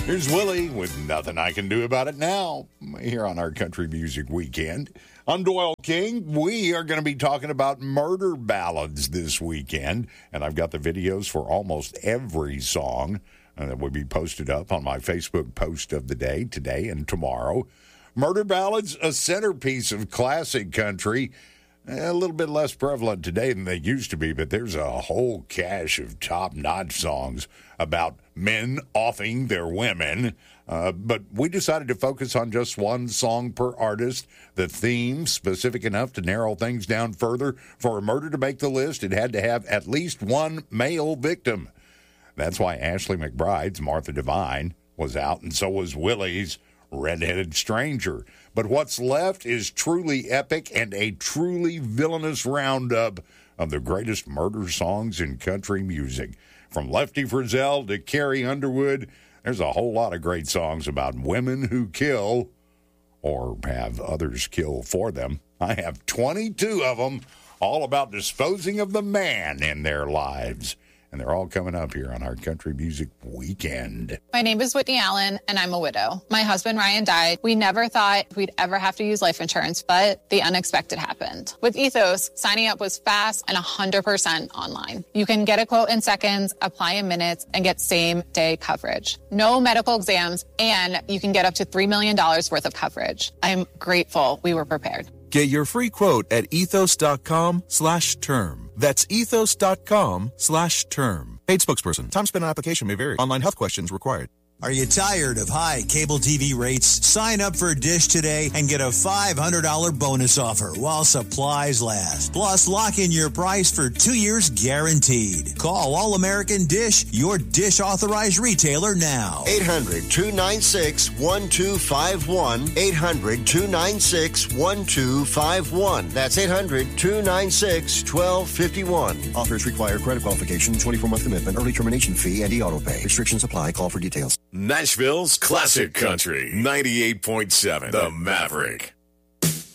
Here's Willie with Nothing I Can Do About It Now here on our Country Music Weekend. I'm Doyle King. We are going to be talking about murder ballads this weekend, and I've got the videos for almost every song that will be posted up on my Facebook post of the day today and tomorrow. Murder ballads, a centerpiece of classic country. A little bit less prevalent today than they used to be, but there's a whole cache of top-notch songs about men offing their women. But we decided to focus on just one song per artist. The theme, specific enough to narrow things down further. For a murder to make the list, it had to have at least one male victim. That's why Ashley McBride's Martha Divine was out, and so was Willie's Red-Headed Stranger. But what's left is truly epic and a truly villainous roundup of the greatest murder songs in country music. From Lefty Frizzell to Carrie Underwood, there's a whole lot of great songs about women who kill or have others kill for them. I have 22 of them, all about disposing of the man in their lives. And they're all coming up here on our Country Music Weekend. My name is Whitney Allen, and I'm a widow. My husband, Ryan, died. We never thought we'd ever have to use life insurance, but the unexpected happened. With Ethos, signing up was fast and 100% online. You can get a quote in seconds, apply in minutes, and get same-day coverage. No medical exams, and you can get up to $3 million worth of coverage. I'm grateful we were prepared. Get your free quote at ethos.com/term. That's ethos.com/term. Paid spokesperson. Time spent on application may vary. Online health questions required. Are you tired of high cable TV rates? Sign up for Dish today and get a $500 bonus offer while supplies last. Plus, lock in your price for 2 years guaranteed. Call All American Dish, your Dish authorized retailer now. 800-296-1251. 800-296-1251. That's 800-296-1251. Offers require credit qualification, 24-month commitment, early termination fee, and e-auto pay. Restrictions apply. Call for details. Nashville's Classic Country, 98.7, The Maverick.